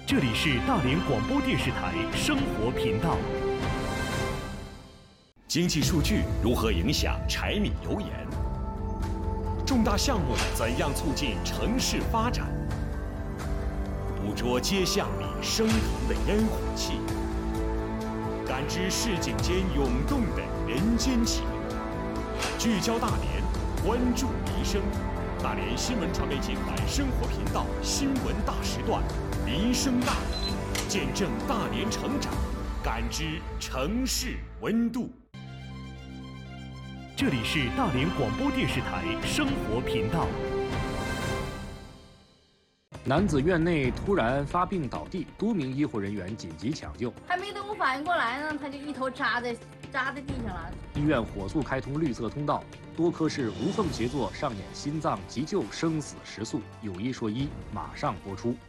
这里是大连广播电视台生活频道。 经济数据如何影响柴米油盐？重大项目怎样促进城市发展？捕捉街巷里升腾的烟火气，感知市井间涌动的人间情。聚焦大连，关注民生。大连新闻传媒集团生活频道新闻大时段，民生大连，见证大连成长，感知城市温度。 这里是大连广播电视台生活频道。 男子院内突然发病倒地，多名医护人员紧急抢救， 还没等我反应过来呢，他就一头扎在地上了。 医院火速开通绿色通道，多科室无缝协作上演心脏急救生死时速。有一说一，马上播出。